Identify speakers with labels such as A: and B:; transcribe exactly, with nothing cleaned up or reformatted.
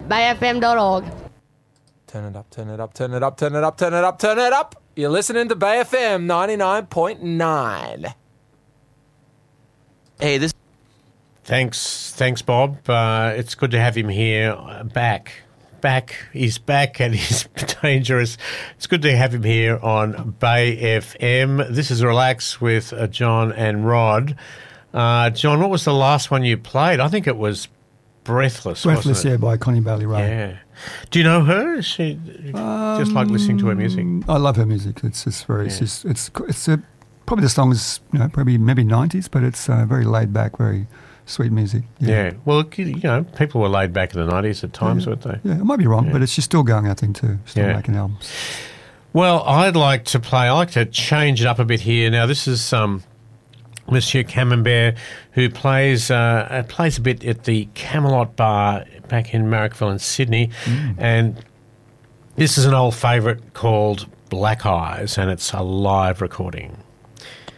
A: bay f m dot org.
B: Turn it up, turn it up, turn it up, turn it up, turn it up, turn it up. You're listening to Bay F M ninety-nine point nine.
C: Hey, this...
D: Thanks, thanks, Bob. Uh, it's good to have him here uh, back. Back, he's back and he's dangerous. It's good to have him here on Bay F M. This is Relax with uh, John and Rod. Uh, John, what was the last one you played? I think it was Breathless,
E: Breathless,
D: wasn't it?
E: yeah, by Connie Bailey Rae.
D: Yeah. Do you know her? Is she um, just like listening to her music?
E: I love her music. It's just very,
D: Yeah.
E: it's just, it's, it's a, probably the song is, you know, probably maybe nineties, but it's uh, very laid back, very sweet music.
D: Yeah. Well, you know, people were laid back in the nineties at times,
E: yeah.
D: weren't they?
E: Yeah, I might be wrong,
D: Yeah.
E: but it's she's still going, I think, too. Still
D: Yeah.
E: making albums.
D: Well, I'd like to play, I like to change it up a bit here. Now, this is um, Monsieur Camembert, who plays uh, uh, plays a bit at the Camelot Bar back in Marrickville in Sydney. Mm. And this is an old favourite called Black Eyes, and it's a live recording.